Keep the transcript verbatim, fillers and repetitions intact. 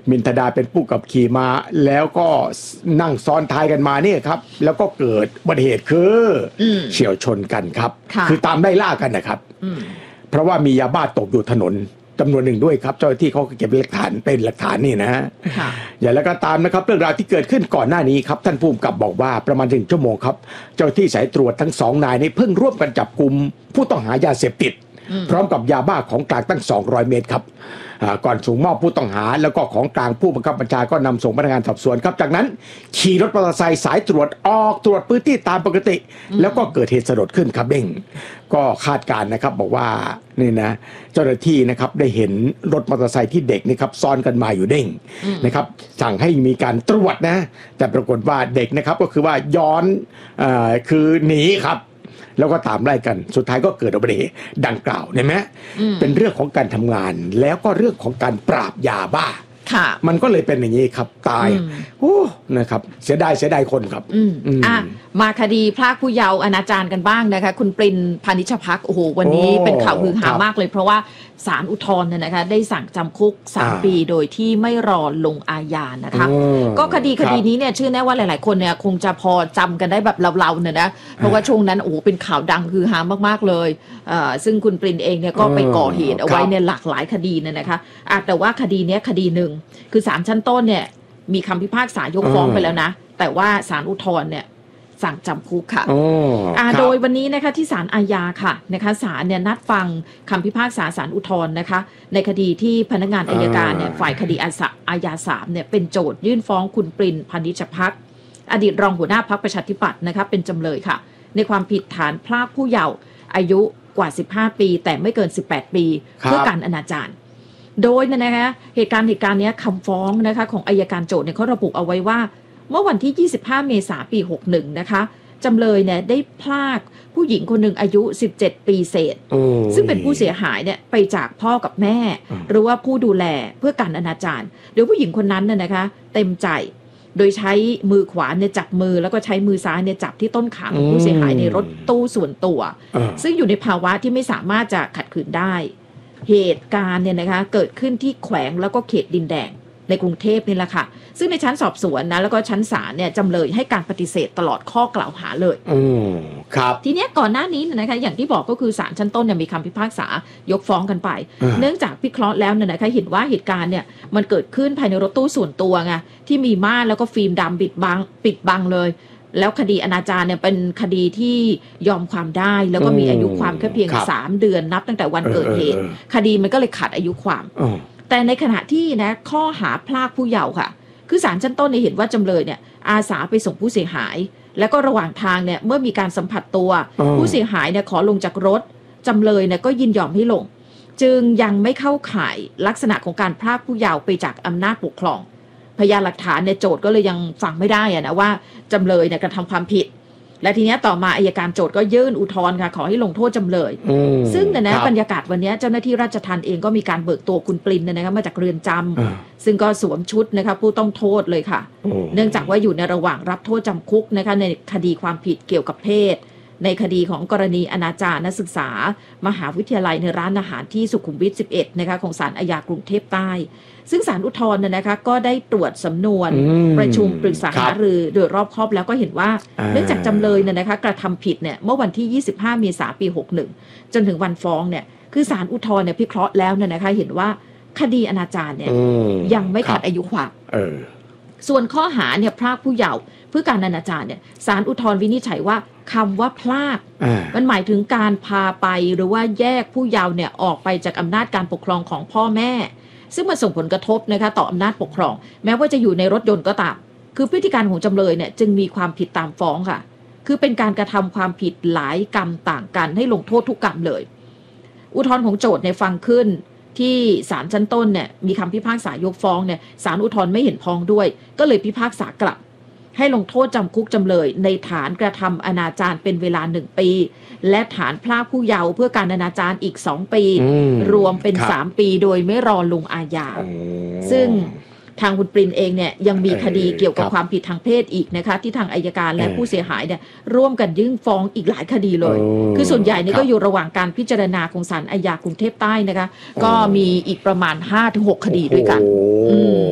มินทดาเป็นผู้ขับขี่มาแล้วก็นั่งซ้อนท้ายกันมาเนี่ยครับแล้วก็เกิดอุบัติเหตุคือเฉี่ยวชนกันครับคือตามไล่ล่ากันนะครับเพราะว่ามียาบ้าตกอยู่ถนนจำนวนหนึ่งด้วยครับเจ้าหน้าที่เขาเก็บหลักฐานเป็นหลักฐานนี่นะฮะอย่างไรก็ตามนะครับเรื่องราวที่เกิดขึ้นก่อนหน้านี้ครับท่านผู้กำกับบอกว่าประมาณหนึ่งชั่วโมงครับเจ้าหน้าที่สายตรวจทั้งสองนายนี้เพิ่งร่วมกันจับกุมผู้ต้องหายาเสพติดพร้อมกับยาบ้าของกลางตั้งสองร้อยเมตรครับก่อนส่งมอบผู้ต้องหาแล้วก็ของกลางผู้บังคับบัญชาก็นำส่งพนักงานสอบสวนครับจากนั้นขี่รถมอเตอร์ไซค์สายตรวจออกตรวจพื้นที่ตามปกติแล้วก็เกิดเหตุสลดขึ้นครับเด้งก็คาดการณ์นะครับบอกว่านี่นะเจ้าหน้าที่นะครับได้เห็นรถมอเตอร์ไซค์ที่เด็กนี่ครับซ้อนกันมาอยู่เด้งนะครับสั่งให้มีการตรวจนะแต่ปรากฏว่าเด็กนะครับก็คือว่าย้อนเอ่อคือหนีครับแล้วก็ตามไล่กันสุดท้ายก็เกิดอุบัติเหตุดังกล่าวเห็นไหมเป็นเรื่องของการทำงานแล้วก็เรื่องของการปราบยาบ้ามันก็เลยเป็นอย่างนี้ครับตายโอ้นะครับเสียดายเสียดายคนครับอ่ะมาคดีพรากผู้เยาว์อนาจารกันบ้างนะคะคุณปรินพานิชภักโอ้โหวันนี้เป็นข่าวฮือฮามากเลยเพราะว่าศาลอุทธรณ์เนี่ยนะคะได้สั่งจำคุกสามปีโดยที่ไม่รอลงอาญานะคะก็คดีคดีนี้เนี่ยเชื่อแน่ว่าหลายๆคนเนี่ยคงจะพอจำกันได้แบบเราๆเนี่ยนะเพราะว่าช่วงนั้นโอ้โหเป็นข่าวดังฮือฮามากๆเลยซึ่งคุณปรินเองเนี่ยก็ไปก่อเหตุเอาไว้ในหลากหลายคดีเนี่ยนะคะแต่ว่าคดีนี้คดีหนึ่งคือศาลชั้นต้นเนี่ยมีคำพิพากษายกฟ้องไปแล้วนะแต่ว่าศาลอุทธรณ์เนี่ยสั่งจำคุกค่ะโดยวันนี้นะคะที่ศาลอาญาค่ะนะคะศาลเนี่ยนัดฟังคำพิพากษาศาลอุทธรณ์นะคะในคดีที่พนักงานอัยการเนี่ยฝ่ายคดีอาญาสามเนี่ยเป็นโจทยื่นฟ้องคุณปรินพานิชภักอดีตรองหัวหน้าพรรคประชาธิปัตย์นะคะเป็นจำเลยค่ะในความผิดฐานพรากผู้เยาว์อายุกว่าสิบห้าปีแต่ไม่เกินสิบแปดปีเพื่อการอนาจารโดยนะคะเหตุการณ์เหตุการณ์นี้คำฟ้องนะคะของอัยการโจทย์เนี่ยเขาระบุเอาไว้ว่าเมื่อวันที่ยี่สิบห้าเมษายนปีหกสิบเอ็ดนะคะจำเลยเนี่ยได้พรากผู้หญิงคนหนึ่งอายุสิบเจ็ดปีเศษซึ่งเป็นผู้เสียหายเนี่ยไปจากพ่อกับแม่หรือว่าผู้ดูแลเพื่อการอนาจารโดยผู้หญิงคนนั้นเนี่ยนะคะเต็มใจโดยใช้มือขวาเนี่ยจับมือแล้วก็ใช้มือซ้ายเนี่ยจับที่ต้นขาของผู้เสียหายในรถตู้ส่วนตัวซึ่งอยู่ในภาวะที่ไม่สามารถจะขัดขืนได้เหตุการณ์เนี่ยนะคะเกิดขึ้นที่แขวงแล้วก็เขตดินแดงในกรุงเทพนี่แหละค่ะซึ่งในชั้นสอบสวนนะแล้วก็ชั้นศาลเนี่ยจำเลยให้การปฏิเสธตลอดข้อกล่าวหาเลยอืมครับทีนี้ก่อนหน้านี้นะคะอย่างที่บอกก็คือศาลชั้นต้นเนี่ยมีคำพิพากษายกฟ้องกันไปเนื่องจากพิเคราะห์แล้วเนี่ยนะคะเห็นว่าเหตุการณ์เนี่ยมันเกิดขึ้นภายในรถตู้ส่วนตัวไงที่มีม่านแล้วก็ฟิล์มดำปิดบังปิดบังเลยแล้วคดีอนาจารเนี่ยเป็นคดีที่ยอมความได้แล้วก็มีอายุความแค่เพียงสามเดือนนับตั้งแต่วันเกิดเหตุคดีมันก็เลยขาดอายุความแต่ในขณะที่นะข้อหาพรากผู้เยาว์ค่ะคือศาลชั้นต้นเนี่ยเห็นว่าจำเลยเนี่ยอาสาไปส่งผู้เสียหายแล้วก็ระหว่างทางเนี่ยเมื่อมีการสัมผัสตัวผู้เสียหายเนี่ยขอลงจากรถจำเลยเนี่ยก็ยินยอมให้ลงจึงยังไม่เข้าข่ายลักษณะของการพรากผู้เยาว์ไปจากอำนาจปกครองพยานหลักฐานเนี่ยโจทก์ก็เลยยังฟังไม่ได้อะนะว่าจำเลยเนี่ยกระทำความผิดและทีนี้ต่อมาอัยการโจทก์ก็ยื่นอุทธรณ์ค่ะขอให้ลงโทษจำเลยซึ่งเนี่ยนะบรรยากาศวันนี้เจ้าหน้าที่ราชทัณฑ์เองก็มีการเบิกตัวคุณปรินเนี่ยนะคะมาจากเรือนจำซึ่งก็สวมชุดนะคะผู้ต้องโทษเลยค่ะเนื่องจากว่าอยู่ในระหว่างรับโทษจำคุกนะคะในคดีความผิดเกี่ยวกับเพศในคดีของกรณีอนาจารนักศึกษามหาวิทยาลัยในร้านอาหารที่สุขุมวิทสิบเอ็ดนะคะของศาลอาญากรุงเทพใต้ซึ่งศาลอุทธรณ์เนี่ยนะคะก็ได้ตรวจสำนวนประชุมปรึกษาหารือโดยรอบคอบแล้วก็เห็นว่าเนื่องจากจำเลยเนี่ยนะคะกระทำผิดเนี่ยเมื่อวันที่ยี่สิบห้าเมษายนปีหกสิบเอ็ดจนถึงวันฟ้องเนี่ยคือศาลอุทธรณ์เนี่ยพิเคราะห์แล้วเนี่ยนะคะเห็นว่าคดีอนาจารเนี่ยยังไม่ขาดอายุความส่วนข้อหาเนี่ยพรากผู้เยาว์เพื่อการอนาจารเนี่ยศาลอุทธรณ์วินิจฉัยว่าคำว่าพรากมันหมายถึงการพาไปหรือว่าแยกผู้เยาว์เนี่ยออกไปจากอำนาจการปกครองของพ่อแม่ซึ่งมันส่งผลกระทบนะคะต่ออำนาจปกครองแม้ว่าจะอยู่ในรถยนต์ก็ตามคือพฤติการของจำเลยเนี่ยจึงมีความผิดตามฟ้องค่ะคือเป็นการกระทำความผิดหลายกรรมต่างกันให้ลงโทษทุกกรรมเลยอุทธรณ์ของโจทก์ในฟังขึ้นที่ศาลชั้นต้นเนี่ยมีคำพิพากษายกฟ้องเนี่ยศาลอุทธรณ์ไม่เห็นพ้องด้วยก็เลยพิพากษากลับให้ลงโทษจำคุกจำเลยในฐานกระทำอนาจารเป็นเวลาหนึ่งปีและฐานพรากผู้เยาว์เพื่อการอนาจารอีกสองปีรวมเป็นสามปีโดยไม่รอลงอาญาซึ่งทางคุณปรินเองเนี่ยยังมีคดีเกี่ยวกับความผิดทางเพศอีกนะคะที่ทางอัยการและผู้เสียหายเนี่ยร่วมกันยื่นฟ้องอีกหลายคดีเลยคือส่วนใหญ่นี่ก็อยู่ระหว่างการพิจารณาของศาลอาญากรุงเทพใต้นะคะก็มีอีกประมาณ ห้าถึงหก คดีด้วยกัน